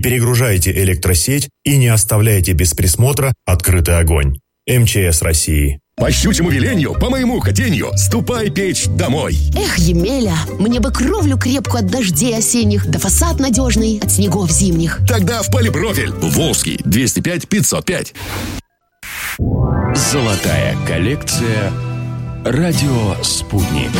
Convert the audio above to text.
перегружаете электросеть и не оставляете без присмотра открытый огонь. МЧС России. По щучьему велению, по моему хотению, ступай печь домой. Эх, Емеля, мне бы кровлю крепкую от дождей осенних, да фасад надежный от снегов зимних. Тогда в Полипрофиль. Волжский, 205-505. Золотая коллекция «Радио Спутник».